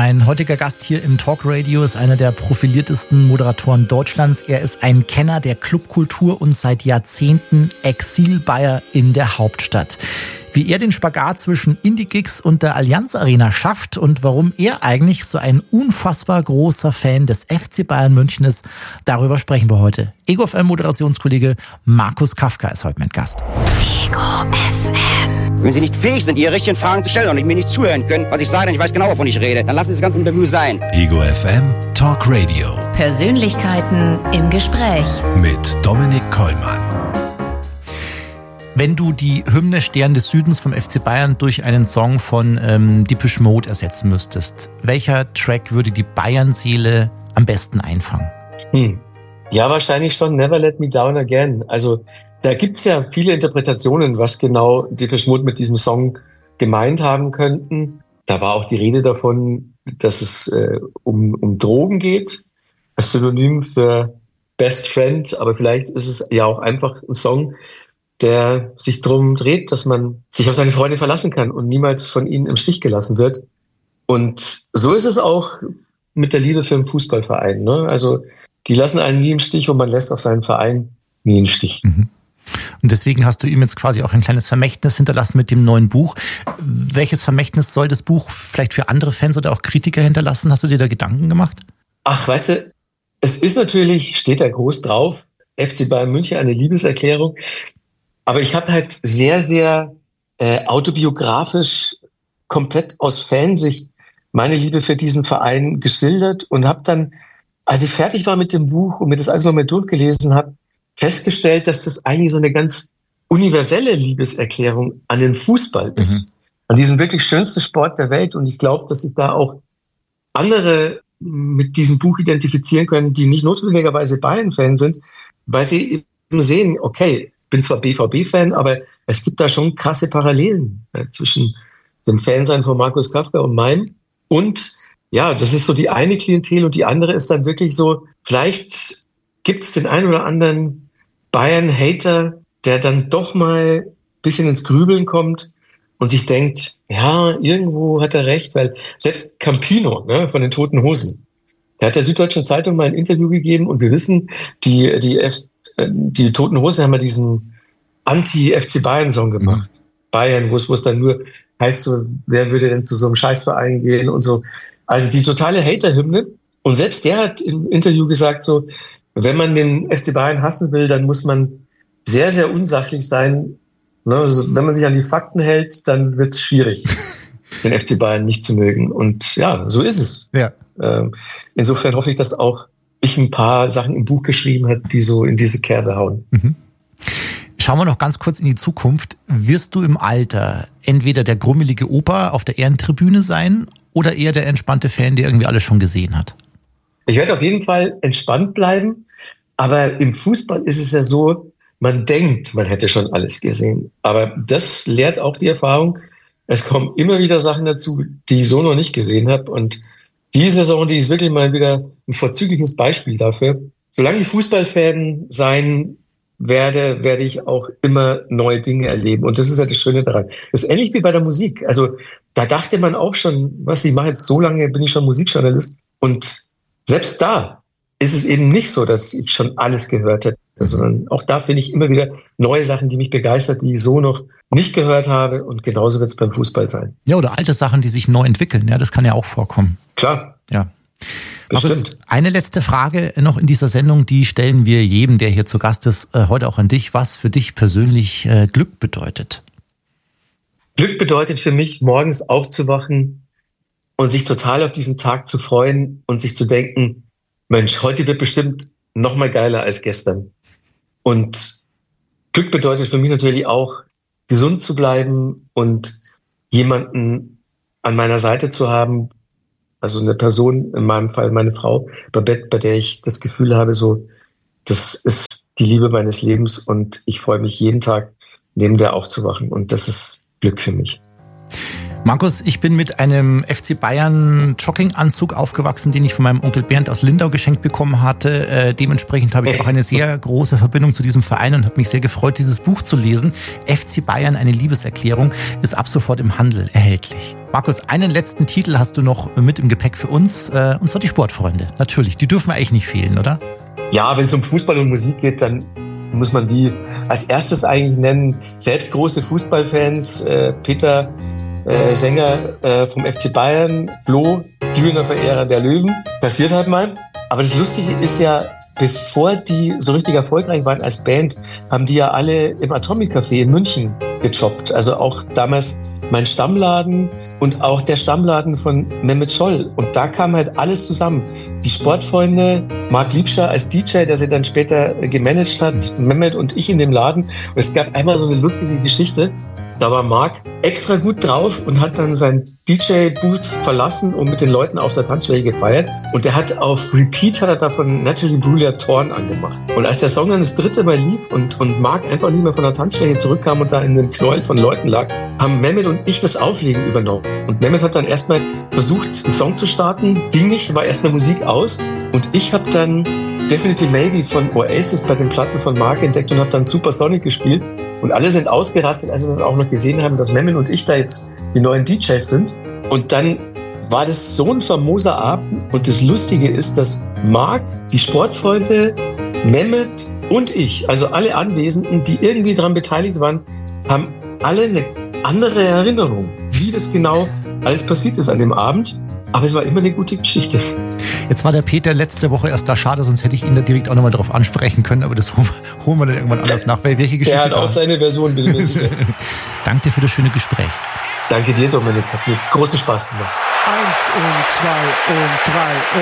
Mein heutiger Gast hier im Talk Radio ist einer der profiliertesten Moderatoren Deutschlands. Er ist ein Kenner der Clubkultur und seit Jahrzehnten Exil-Bayer in der Hauptstadt. Wie er den Spagat zwischen Indie-Gigs und der Allianz Arena schafft und warum er eigentlich so ein unfassbar großer Fan des FC Bayern München ist, darüber sprechen wir heute. Ego FM Moderationskollege Markus Kafka ist heute mein Gast. Ego FM. Wenn Sie nicht fähig sind, Ihre richtigen Fragen zu stellen und mir nicht zuhören können, was ich sage, denn ich weiß genau, wovon ich rede, dann lassen Sie das ganze Interview sein. Ego FM Talk Radio. Persönlichkeiten im Gespräch. Mit Dominik Kollmann. Wenn du die Hymne Stern des Südens vom FC Bayern durch einen Song von Depeche Mode ersetzen müsstest, welcher Track würde die Bayern-Seele am besten einfangen? Ja, wahrscheinlich schon Never Let Me Down Again. Also da gibt's ja viele Interpretationen, was genau Depeche Mode mit diesem Song gemeint haben könnten. Da war auch die Rede davon, dass es um Drogen geht, als Synonym für Best Friend. Aber vielleicht ist es ja auch einfach ein Song, der sich darum dreht, dass man sich auf seine Freunde verlassen kann und niemals von ihnen im Stich gelassen wird. Und so ist es auch mit der Liebe für einen Fußballverein. Ne? Also die lassen einen nie im Stich und man lässt auch seinen Verein nie im Stich. Mhm. Und deswegen hast du ihm jetzt quasi auch ein kleines Vermächtnis hinterlassen mit dem neuen Buch. Welches Vermächtnis soll das Buch vielleicht für andere Fans oder auch Kritiker hinterlassen? Hast du dir da Gedanken gemacht? Ach, weißt du, es ist natürlich, steht da groß drauf, FC Bayern München, eine Liebeserklärung. Aber ich habe halt sehr, sehr autobiografisch, komplett aus Fansicht meine Liebe für diesen Verein geschildert und habe dann, als ich fertig war mit dem Buch und mir das alles nochmal durchgelesen habe, festgestellt, dass das eigentlich so eine ganz universelle Liebeserklärung an den Fußball ist. An diesen wirklich schönsten Sport der Welt. Und ich glaube, dass sich da auch andere mit diesem Buch identifizieren können, die nicht notwendigerweise Bayern-Fan sind, weil sie eben sehen, okay, bin zwar BVB-Fan, aber es gibt da schon krasse Parallelen zwischen dem Fansein von Markus Kafka und meinem. Und ja, das ist so die eine Klientel und die andere ist dann wirklich so, vielleicht gibt es den einen oder anderen Bayern-Hater, der dann doch mal ein bisschen ins Grübeln kommt und sich denkt, ja, irgendwo hat er recht, weil selbst Campino, ne, von den Toten Hosen, der hat der Süddeutschen Zeitung mal ein Interview gegeben und wir wissen, die Toten Hosen haben ja diesen Anti-FC-Bayern-Song gemacht. Bayern, wo es dann nur heißt, so, wer würde denn zu so einem Scheißverein gehen und so. Also die totale Hater-Hymne. Und selbst der hat im Interview gesagt, so, wenn man den FC Bayern hassen will, dann muss man sehr, sehr unsachlich sein. Ne? Also, wenn man sich an die Fakten hält, dann wird es schwierig, den FC Bayern nicht zu mögen. Und ja, so ist es. Ja. Insofern hoffe ich, dass auch ich ein paar Sachen im Buch geschrieben habe, die so in diese Kerbe hauen. Schauen wir noch ganz kurz in die Zukunft. Wirst du im Alter entweder der grummelige Opa auf der Ehrentribüne sein oder eher der entspannte Fan, der irgendwie alles schon gesehen hat? Ich werde auf jeden Fall entspannt bleiben, aber im Fußball ist es ja so, man denkt, man hätte schon alles gesehen. Aber das lehrt auch die Erfahrung. Es kommen immer wieder Sachen dazu, die ich so noch nicht gesehen habe. Und die Saison, die ist wirklich mal wieder ein vorzügliches Beispiel dafür. Solange ich Fußballfan sein werde, werde ich auch immer neue Dinge erleben. Und das ist ja das Schöne daran. Das ist ähnlich wie bei der Musik. Also da dachte man auch schon, ich mache jetzt so lange, bin ich schon Musikjournalist. Und selbst da ist es eben nicht so, dass ich schon alles gehört hätte, sondern auch da finde ich immer wieder neue Sachen, die mich begeistern, die ich so noch nicht gehört habe. Und genauso wird es beim Fußball sein. Ja, oder alte Sachen, die sich neu entwickeln. Ja, das kann ja auch vorkommen. Klar. Ja. Bestimmt. Markus, eine letzte Frage noch in dieser Sendung, die stellen wir jedem, der hier zu Gast ist, heute auch an dich. Was für dich persönlich Glück bedeutet? Glück bedeutet für mich, morgens aufzuwachen und sich total auf diesen Tag zu freuen und sich zu denken, Mensch, heute wird bestimmt noch mal geiler als gestern. Und Glück bedeutet für mich natürlich auch, gesund zu bleiben und jemanden an meiner Seite zu haben, also eine Person, in meinem Fall meine Frau, Babette, bei der ich das Gefühl habe, so, das ist die Liebe meines Lebens und ich freue mich jeden Tag, neben der aufzuwachen und das ist Glück für mich. Markus, ich bin mit einem FC Bayern Jogginganzug aufgewachsen, den ich von meinem Onkel Bernd aus Lindau geschenkt bekommen hatte. Dementsprechend habe ich auch eine sehr große Verbindung zu diesem Verein und habe mich sehr gefreut, dieses Buch zu lesen. FC Bayern, eine Liebeserklärung, ist ab sofort im Handel erhältlich. Markus, einen letzten Titel hast du noch mit im Gepäck für uns, und zwar die Sportfreunde. Natürlich, die dürfen eigentlich nicht fehlen, oder? Ja, wenn es um Fußball und Musik geht, dann muss man die als erstes eigentlich nennen. Selbst große Fußballfans, Peter Sänger vom FC Bayern, Flo, glühender Verehrer der Löwen, passiert halt mal. Aber das Lustige ist ja, bevor die so richtig erfolgreich waren als Band, haben die ja alle im Atomic Café in München gejobbt. Also auch damals mein Stammladen und auch der Stammladen von Mehmet Scholl. Und da kam halt alles zusammen. Die Sportfreunde, Marc Liebscher als DJ, der sie dann später gemanagt hat, Mehmet und ich in dem Laden. Und es gab einmal so eine lustige Geschichte. Da war Marc extra gut drauf und hat dann sein DJ-Booth verlassen und mit den Leuten auf der Tanzfläche gefeiert. Und der hat auf Repeat davon Natalie Bruglia Torn angemacht. Und als der Song dann das dritte Mal lief und Marc einfach nicht mehr von der Tanzfläche zurückkam und da in einem Knäuel von Leuten lag, haben Mehmet und ich das Auflegen übernommen. Und Mehmet hat dann erstmal versucht, einen Song zu starten. Ging nicht, war erstmal Musik aus. Und ich habe dann Definitely Maybe von Oasis bei den Platten von Marc entdeckt und habe dann Supersonic gespielt. Und alle sind ausgerastet, als sie dann auch noch gesehen haben, dass Mehmet und ich da jetzt die neuen DJs sind. Und dann war das so ein famoser Abend. Und das Lustige ist, dass Marc, die Sportfreunde, Mehmet und ich, also alle Anwesenden, die irgendwie daran beteiligt waren, haben alle eine andere Erinnerung, wie das genau alles passiert ist an dem Abend. Aber es war immer eine gute Geschichte. Jetzt war der Peter letzte Woche erst da. Schade, sonst hätte ich ihn da direkt auch nochmal drauf ansprechen können. Aber das holen wir dann irgendwann anders nach. Welche Geschichte? Er hat auch seine Version. Danke dir für das schöne Gespräch. Danke dir, Dominik. Hat mir großen Spaß gemacht. 1 und 2 und 3 und